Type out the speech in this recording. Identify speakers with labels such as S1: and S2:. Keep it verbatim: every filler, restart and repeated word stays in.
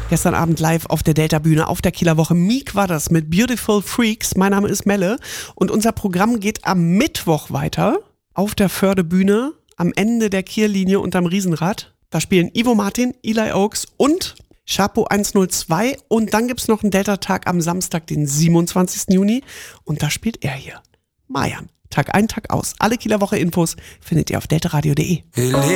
S1: Gestern Abend live auf der Delta-Bühne auf der Kieler Woche. Meek war das mit Beautiful Freaks. Mein Name ist Melle und unser Programm geht am Mittwoch weiter auf der Förde-Bühne am Ende der Kierlinie unterm Riesenrad. Da spielen Ivo Martin, Eli Oaks und Chapo hundertzwei und dann gibt's noch einen Delta-Tag am Samstag, den siebenundzwanzigsten Juni und da spielt er hier. Mayan. Tag ein, Tag aus. Alle Kieler Woche Infos findet ihr auf deltaradio punkt de.